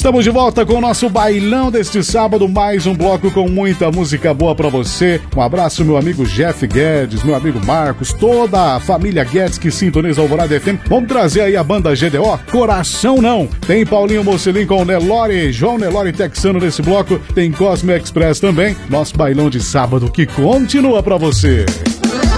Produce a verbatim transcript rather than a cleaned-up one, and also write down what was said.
Estamos de volta com o nosso bailão deste sábado, mais um bloco com muita música boa pra você. Um abraço, meu amigo Jeff Guedes, meu amigo Marcos, toda a família Guedes que sintoniza o Alvorada F M. Vamos trazer aí a banda G D O, Coração Não. Tem Paulinho Mocelin com o Nelore, João Nelore Texano nesse bloco. Tem Cosme Express também. Nosso bailão de sábado que continua pra você.